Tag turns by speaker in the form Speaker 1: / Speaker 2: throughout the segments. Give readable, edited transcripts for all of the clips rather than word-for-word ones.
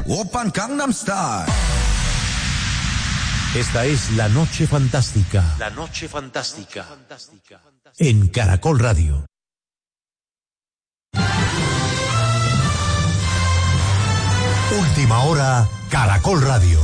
Speaker 1: Oppan Gangnam Style.
Speaker 2: Esta es La Noche Fantástica. La Noche Fantástica. En Caracol Radio. Última hora, Caracol Radio.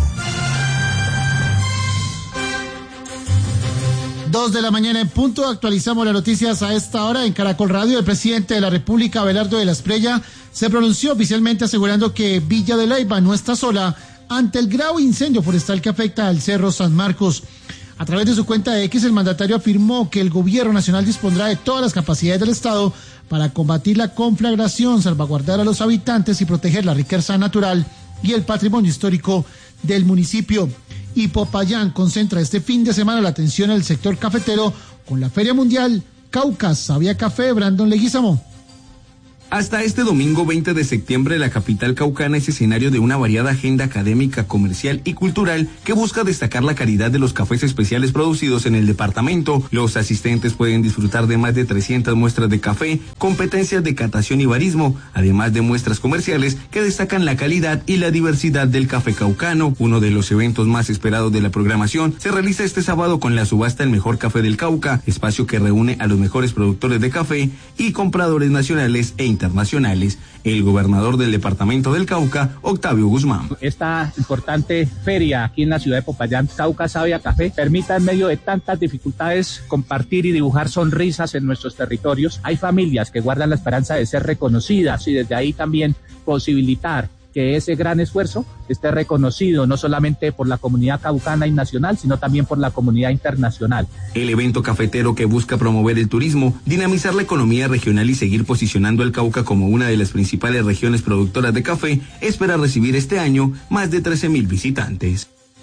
Speaker 3: 2 de la mañana en punto, actualizamos las noticias a esta hora en Caracol Radio. El presidente de la República, Abelardo de la Espriella, se pronunció oficialmente asegurando que Villa de Leyva no está sola ante el grave incendio forestal que afecta al Cerro San Marcos. A través de su cuenta de X, el mandatario afirmó que el gobierno nacional dispondrá de todas las capacidades del Estado para combatir la conflagración, salvaguardar a los habitantes y proteger la riqueza natural y el patrimonio histórico del municipio. Y Popayán concentra este fin de semana la atención al sector cafetero con la Feria Mundial Cauca Sabia Café. Brandon Leguízamo.
Speaker 4: Hasta este domingo 20 de septiembre, la capital caucana es escenario de una variada agenda académica, comercial y cultural que busca destacar la calidad de los cafés especiales producidos en el departamento. Los asistentes pueden disfrutar de más de 300 muestras de café, competencias de catación y barismo, además de muestras comerciales que destacan la calidad y la diversidad del café caucano. Uno de los eventos más esperados de la programación se realiza este sábado con la subasta El Mejor Café del Cauca, espacio que reúne a los mejores productores de café y compradores nacionales e internacionales. El gobernador del departamento del Cauca, Octavio Guzmán.
Speaker 5: Esta importante feria aquí en la ciudad de Popayán, Cauca Sabia Café, permita en medio de tantas dificultades compartir y dibujar sonrisas en nuestros territorios. Hay familias que guardan la esperanza de ser reconocidas y desde ahí también posibilitar que ese gran esfuerzo esté reconocido no solamente por la comunidad caucana y nacional, sino también por la comunidad internacional.
Speaker 4: El evento cafetero, que busca promover el turismo, dinamizar la economía regional y seguir posicionando al Cauca como una de las principales regiones productoras de café, espera recibir este año más de 13,000 visitantes.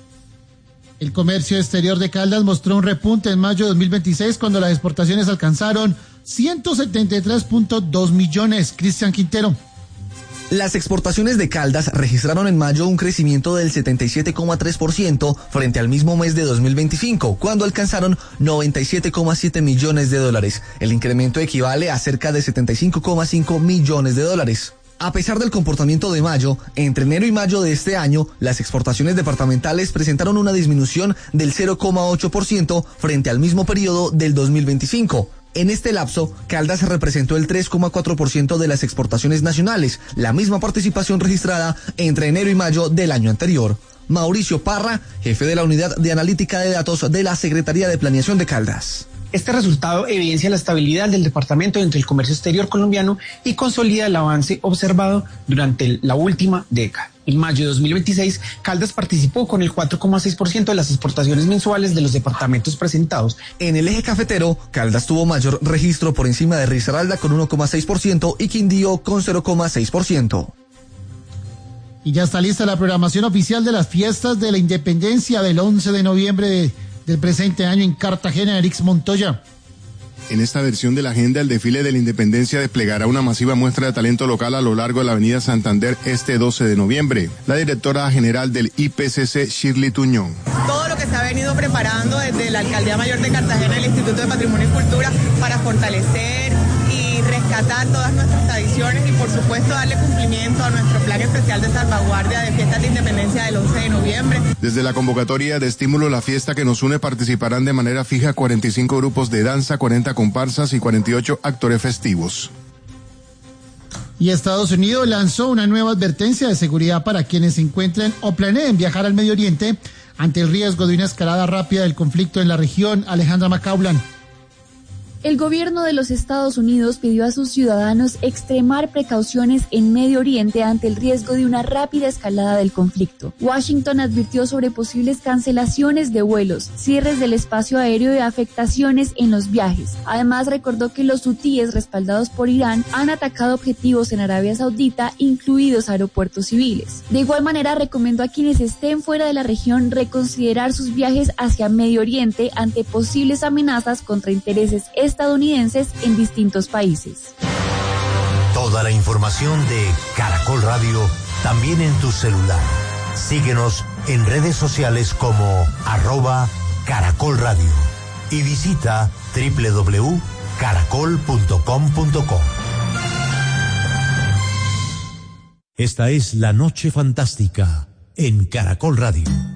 Speaker 3: El comercio exterior de Caldas mostró un repunte en mayo de 2026 cuando las exportaciones alcanzaron 173.2 millones. Cristian Quintero.
Speaker 6: Las exportaciones de Caldas registraron en mayo un crecimiento del 77,3% frente al mismo mes de 2025, cuando alcanzaron 97,7 millones de dólares. El incremento equivale a cerca de 75,5 millones de dólares. A pesar del comportamiento de mayo, entre enero y mayo de este año, las exportaciones departamentales presentaron una disminución del 0,8% frente al mismo periodo del 2025. En este lapso, Caldas representó el 3,4% de las exportaciones nacionales, la misma participación registrada entre enero y mayo del año anterior. Mauricio Parra, jefe de la Unidad de Analítica de Datos de la Secretaría de Planeación de Caldas.
Speaker 7: Este resultado evidencia la estabilidad del departamento entre el comercio exterior colombiano y consolida el avance observado durante la última década. En mayo de 2026, Caldas participó con el 4,6% de las exportaciones mensuales de los departamentos presentados.
Speaker 6: En el eje cafetero, Caldas tuvo mayor registro por encima de Risaralda con 1,6% y Quindío con 0,6%.
Speaker 3: Y ya está lista la programación oficial de las fiestas de la Independencia del 11 de noviembre del presente año en Cartagena. Erix Montoya.
Speaker 8: En esta versión de la agenda, el desfile de la Independencia desplegará una masiva muestra de talento local a lo largo de la avenida Santander este 12 de noviembre. La directora general del IPCC, Shirley Tuñón.
Speaker 9: Todo lo que se ha venido preparando desde la Alcaldía Mayor de Cartagena y el Instituto de Patrimonio y Cultura para fortalecer y rescatar todas nuestras tradiciones y por supuesto darle cumplimiento a nuestro plan especial de salvaguardia de fiestas de independencia del 11 de noviembre.
Speaker 8: Desde la convocatoria de estímulo La Fiesta que nos une participarán de manera fija 45 grupos de danza, 40 comparsas y 48 actores festivos.
Speaker 3: Y Estados Unidos lanzó una nueva advertencia de seguridad para quienes se encuentren o planeen viajar al Medio Oriente ante el riesgo de una escalada rápida del conflicto en la región. Alejandra Macaulan.
Speaker 10: El gobierno de los Estados Unidos pidió a sus ciudadanos extremar precauciones en Medio Oriente ante el riesgo de una rápida escalada del conflicto. Washington advirtió sobre posibles cancelaciones de vuelos, cierres del espacio aéreo y afectaciones en los viajes. Además, recordó que los hutíes respaldados por Irán han atacado objetivos en Arabia Saudita, incluidos aeropuertos civiles. De igual manera, recomendó a quienes estén fuera de la región reconsiderar sus viajes hacia Medio Oriente ante posibles amenazas contra intereses estadounidenses en distintos países.
Speaker 2: Toda la información de Caracol Radio también en tu celular. Síguenos en redes sociales como @Caracol Radio y visita www.caracol.com.co. Esta es La Noche Fantástica en Caracol Radio.